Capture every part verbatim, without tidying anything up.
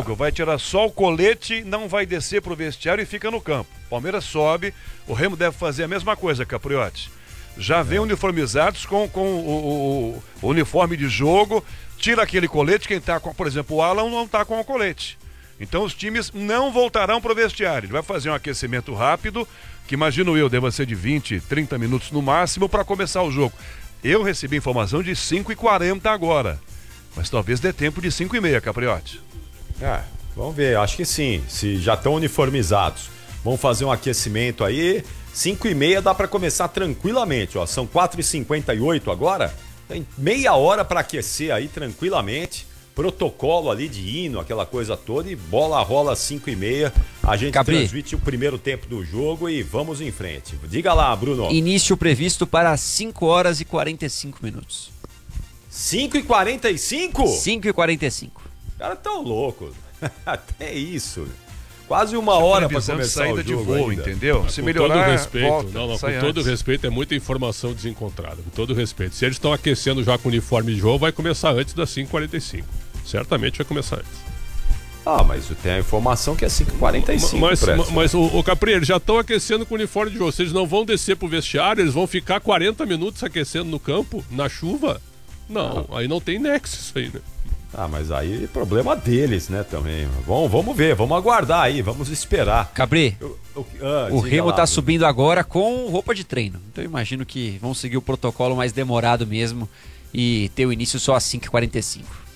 jogo, vai tirar só o colete, não vai descer pro vestiário e fica no campo. Palmeiras sobe, o Remo deve fazer a mesma coisa, Capriotti. Já vem é. uniformizados com, com o, o, o uniforme de jogo, tira aquele colete, quem tá com, por exemplo, o Alan não tá com o colete. Então os times não voltarão pro vestiário. Ele vai fazer um aquecimento rápido, que imagino eu deva ser de vinte, trinta minutos no máximo para começar o jogo. Eu recebi informação de cinco e quarenta agora, mas talvez dê tempo de cinco e meia, Capriotti. É, vamos ver, acho que sim, se já estão uniformizados. Vamos fazer um aquecimento aí, cinco e meia dá para começar tranquilamente, ó. São quatro e cinquenta e oito agora, tem meia hora para aquecer aí tranquilamente. Protocolo ali de hino, aquela coisa toda, e bola rola às cinco e meia. A gente Capri. transmite o primeiro tempo do jogo e vamos em frente. Diga lá, Bruno. Início previsto para cinco horas e quarenta e cinco minutos. cinco e quarenta e cinco? cinco e quarenta e cinco. Os caras tão loucos. Até isso. Quase uma hora para começar saída o jogo de voo, ainda. Entendeu? Mas Se com melhorar, todo respeito, volta, não, não, com sai todo antes. respeito, é muita informação desencontrada. Com todo respeito. Se eles estão aquecendo já com o uniforme de jogo, vai começar antes das cinco e quarenta e cinco. Certamente vai começar antes. Ah, mas tem a informação que é cinco e quarenta e cinco. Mas, mas, mas o, o Capri, eles já estão aquecendo com o uniforme de jogo. Se eles não vão descer pro vestiário, eles vão ficar quarenta minutos aquecendo no campo, na chuva? Não, ah. aí não tem nexo isso aí, né? Ah, mas aí é problema deles, né, também. Bom, vamos ver, vamos aguardar aí, vamos esperar. Capri, eu, eu, ah, o Remo lá, tá subindo agora com roupa de treino. Então eu imagino que vão seguir o protocolo mais demorado mesmo e ter o início só às cinco e quarenta e cinco.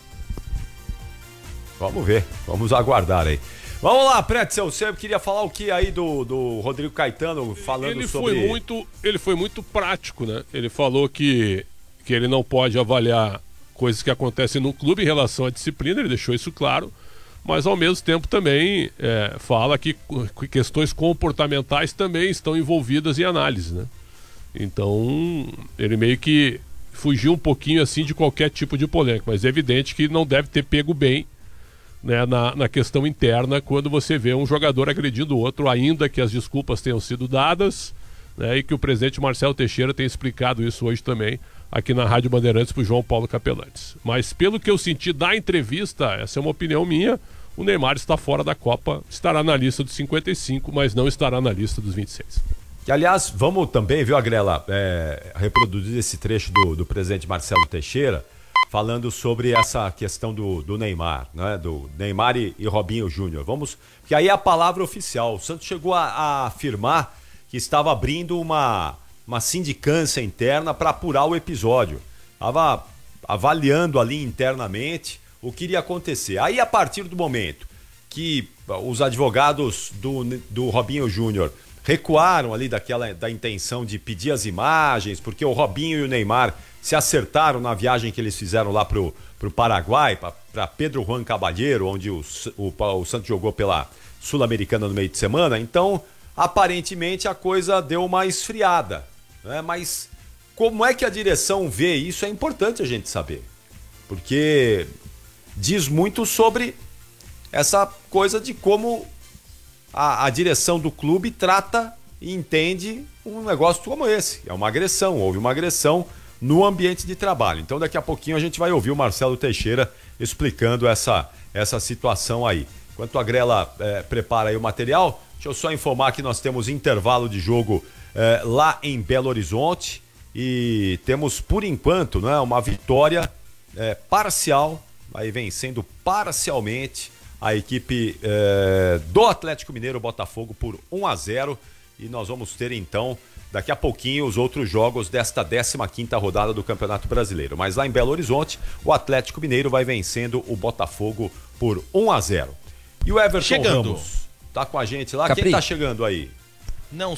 Vamos ver, vamos aguardar aí. Vamos lá, Pretzel, você queria falar o que aí do, do Rodrigo Caetano falando ele sobre... Foi muito, ele foi muito prático, né? Ele falou que, que ele não pode avaliar coisas que acontecem no clube em relação à disciplina, ele deixou isso claro, mas ao mesmo tempo também é, fala que questões comportamentais também estão envolvidas em análise, né? Então, ele meio que fugiu um pouquinho assim de qualquer tipo de polêmica, mas é evidente que não deve ter pego bem, né, na, na questão interna quando você vê um jogador agredindo o outro, ainda que as desculpas tenham sido dadas, né, e que o presidente Marcelo Teixeira tem explicado isso hoje também aqui na Rádio Bandeirantes para o João Paulo Capelantes. Mas pelo que eu senti da entrevista, essa é uma opinião minha, o Neymar está fora da Copa, estará na lista dos cinquenta e cinco, mas não estará na lista dos vinte e seis. Que, aliás, vamos também, viu, Agrela, é, reproduzir esse trecho do, do presidente Marcelo Teixeira, falando sobre essa questão do, do Neymar, né? Do Neymar e, e Robinho Júnior. Vamos, que aí é a palavra oficial. O Santos chegou a, a afirmar que estava abrindo uma, uma sindicância interna para apurar o episódio. Estava avaliando ali internamente o que iria acontecer. Aí, a partir do momento que os advogados do, do Robinho Júnior recuaram ali daquela, da intenção de pedir as imagens, porque o Robinho e o Neymar se acertaram na viagem que eles fizeram lá pro, pro Paraguai, para Pedro Juan Caballero, onde o, o, o Santos jogou pela Sul-Americana no meio de semana. Então, aparentemente, a coisa deu uma esfriada, né? Mas como é que a direção vê isso é importante a gente saber, porque diz muito sobre essa coisa de como a, a direção do clube trata e entende um negócio como esse. É uma agressão, houve uma agressão no ambiente de trabalho. Então daqui a pouquinho a gente vai ouvir o Marcelo Teixeira explicando essa, essa situação aí. Enquanto a Grela é, prepara aí o material, deixa eu só informar que nós temos intervalo de jogo é, lá em Belo Horizonte e temos por enquanto, né, uma vitória é, parcial, aí vencendo parcialmente a equipe é, do Atlético Mineiro Botafogo por um a zero e nós vamos ter então daqui a pouquinho os outros jogos desta décima quinta rodada do Campeonato Brasileiro. Mas lá em Belo Horizonte, o Atlético Mineiro vai vencendo o Botafogo por um a zero. E o Everton chegando. Ramos tá com a gente lá. Capri. Quem tá chegando aí? Não